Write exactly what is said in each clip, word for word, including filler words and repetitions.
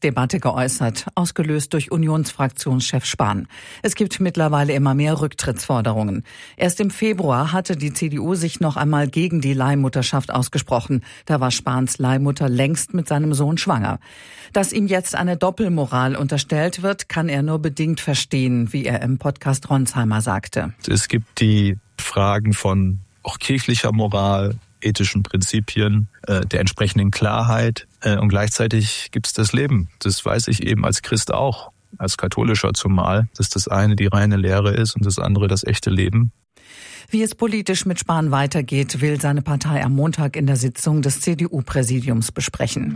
Rücktrittsdebatte geäußert, ausgelöst durch Unionsfraktionschef Spahn. Es gibt mittlerweile immer mehr Rücktrittsforderungen. Erst im Februar hatte die C D U sich noch einmal gegen die Leihmutterschaft ausgesprochen. Da war Spahns Leihmutter längst mit seinem Sohn schwanger. Dass ihm jetzt eine Doppelmoral unterstellt wird, kann er nur bedingt verstehen, wie er im Podcast Ronsheimer sagte. Es gibt die Fragen von auch kirchlicher Moral, ethischen Prinzipien, äh, der entsprechenden Klarheit äh, und gleichzeitig gibt es das Leben. Das weiß ich eben als Christ auch, als Katholischer zumal, dass das eine die reine Lehre ist und das andere das echte Leben. Wie es politisch mit Spahn weitergeht, will seine Partei am Montag in der Sitzung des C D U-Präsidiums besprechen.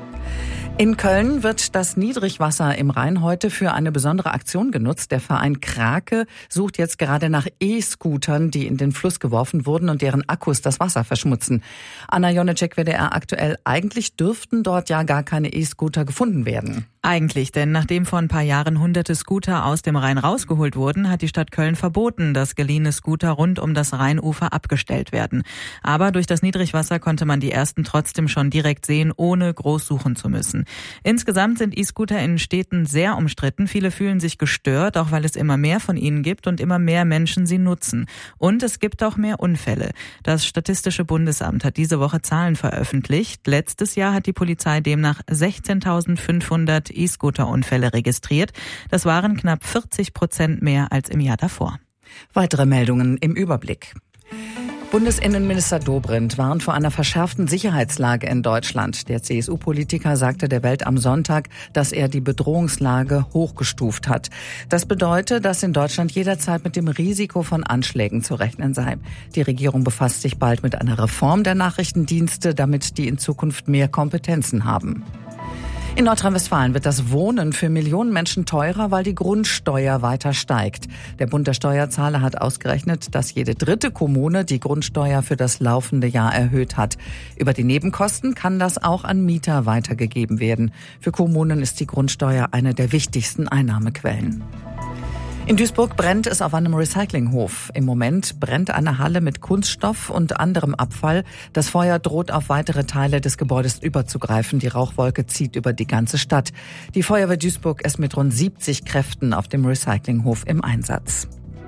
In Köln wird das Niedrigwasser im Rhein heute für eine besondere Aktion genutzt. Der Verein Krake sucht jetzt gerade nach E-Scootern, die in den Fluss geworfen wurden und deren Akkus das Wasser verschmutzen. Anna Jonecek, W D R aktuell. Eigentlich dürften dort ja gar keine E-Scooter gefunden werden. Eigentlich, denn nachdem vor ein paar Jahren hunderte Scooter aus dem Rhein rausgeholt wurden, hat die Stadt Köln verboten, dass geliehene Scooter rund um das Rheinufer abgestellt werden. Aber durch das Niedrigwasser konnte man die ersten trotzdem schon direkt sehen, ohne groß suchen zu müssen. Insgesamt sind E-Scooter in Städten sehr umstritten. Viele fühlen sich gestört, auch weil es immer mehr von ihnen gibt und immer mehr Menschen sie nutzen. Und es gibt auch mehr Unfälle. Das Statistische Bundesamt hat diese Woche Zahlen veröffentlicht. Letztes Jahr hat die Polizei demnach sechzehntausendfünfhundert E-Scooter-Unfälle registriert. Das waren knapp vierzig Prozent mehr als im Jahr davor. Weitere Meldungen im Überblick. Bundesinnenminister Dobrindt warnt vor einer verschärften Sicherheitslage in Deutschland. Der C S U-Politiker sagte der Welt am Sonntag, dass er die Bedrohungslage hochgestuft hat. Das bedeutet, dass in Deutschland jederzeit mit dem Risiko von Anschlägen zu rechnen sei. Die Regierung befasst sich bald mit einer Reform der Nachrichtendienste, damit die in Zukunft mehr Kompetenzen haben. In Nordrhein-Westfalen wird das Wohnen für Millionen Menschen teurer, weil die Grundsteuer weiter steigt. Der Bund der Steuerzahler hat ausgerechnet, dass jede dritte Kommune die Grundsteuer für das laufende Jahr erhöht hat. Über die Nebenkosten kann das auch an Mieter weitergegeben werden. Für Kommunen ist die Grundsteuer eine der wichtigsten Einnahmequellen. In Duisburg brennt es auf einem Recyclinghof. Im Moment brennt eine Halle mit Kunststoff und anderem Abfall. Das Feuer droht auf weitere Teile des Gebäudes überzugreifen. Die Rauchwolke zieht über die ganze Stadt. Die Feuerwehr Duisburg ist mit rund siebzig Kräften auf dem Recyclinghof im Einsatz.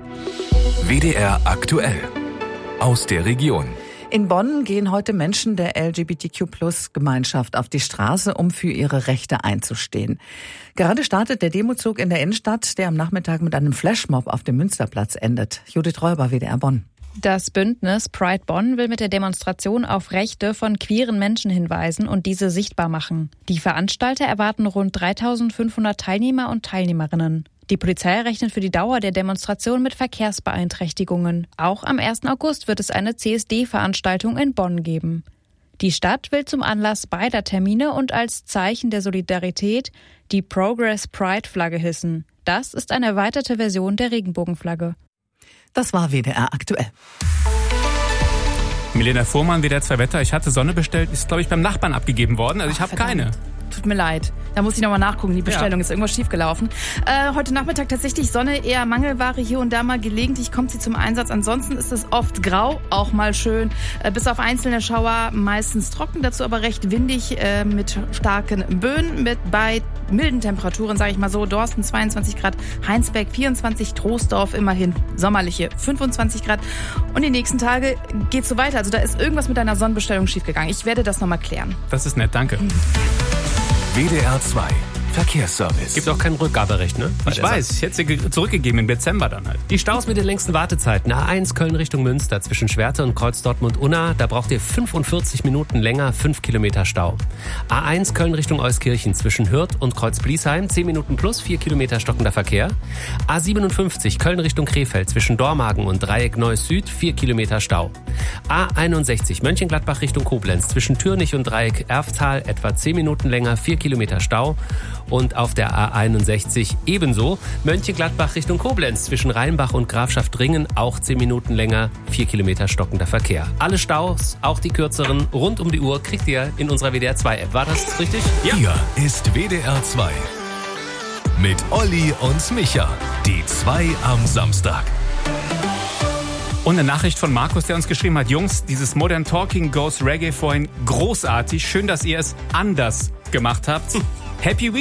W D R aktuell aus der Region. In Bonn gehen heute Menschen der L G B T Q Plus Gemeinschaft auf die Straße, um für ihre Rechte einzustehen. Gerade startet der Demozug in der Innenstadt, der am Nachmittag mit einem Flashmob auf dem Münsterplatz endet. Judith Räuber, W D R Bonn. Das Bündnis Pride Bonn will mit der Demonstration auf Rechte von queeren Menschen hinweisen und diese sichtbar machen. Die Veranstalter erwarten rund dreitausendfünfhundert Teilnehmer und Teilnehmerinnen. Die Polizei rechnet für die Dauer der Demonstration mit Verkehrsbeeinträchtigungen. Auch am ersten August wird es eine C S D-Veranstaltung in Bonn geben. Die Stadt will zum Anlass beider Termine und als Zeichen der Solidarität die Progress Pride-Flagge hissen. Das ist eine erweiterte Version der Regenbogenflagge. Das war W D R aktuell. Milena Fuhrmann, W D R zwei Wetter. Ich hatte Sonne bestellt, ist glaube ich beim Nachbarn abgegeben worden. Also ich habe keine. Tut mir leid. Da muss ich nochmal nachgucken. Die Bestellung ja. ist irgendwas schiefgelaufen. Äh, heute Nachmittag tatsächlich Sonne, eher Mangelware. Hier und da mal gelegentlich kommt sie zum Einsatz. Ansonsten ist es oft grau, auch mal schön. Äh, bis auf einzelne Schauer meistens trocken, dazu aber recht windig äh, mit starken Böen. Mit bei milden Temperaturen, sage ich mal so. Dorsten zweiundzwanzig Grad, Heinsberg vierundzwanzig, Troisdorf immerhin sommerliche fünfundzwanzig Grad. Und die nächsten Tage geht's so weiter. Also da ist irgendwas mit deiner Sonnenbestellung schiefgegangen. Ich werde das nochmal klären. Das ist nett, danke. W D R zwei Verkehrsservice. Gibt auch kein Rückgaberecht, ne? Ich weiß, ich hätte sie zurückgegeben im Dezember dann halt. Die Staus mit den längsten Wartezeiten. A eins Köln Richtung Münster zwischen Schwerte und Kreuz Dortmund-Unna. Da braucht ihr fünfundvierzig Minuten länger, fünf Kilometer Stau. A eins Köln Richtung Euskirchen zwischen Hürth und Kreuz Bliesheim. zehn Minuten plus, vier Kilometer stockender Verkehr. A siebenundfünfzig Köln Richtung Krefeld zwischen Dormagen und Dreieck Neuss Süd. vier Kilometer Stau. A einundsechzig Mönchengladbach Richtung Koblenz zwischen Türnich und Dreieck Erftal. Etwa zehn Minuten länger, vier Kilometer Stau. Und auf der A einundsechzig ebenso Mönchengladbach Richtung Koblenz zwischen Rheinbach und Grafschaft-Ringen auch zehn Minuten länger, vier Kilometer stockender Verkehr. Alle Staus, auch die kürzeren, rund um die Uhr kriegt ihr in unserer W D R zwei App. War das richtig? Ja. Hier ist W D R zwei mit Olli und Micha. Die zwei am Samstag. Und eine Nachricht von Markus, der uns geschrieben hat: Jungs, dieses Modern Talking Goes Reggae vorhin großartig. Schön, dass ihr es anders gemacht habt. Happy Week.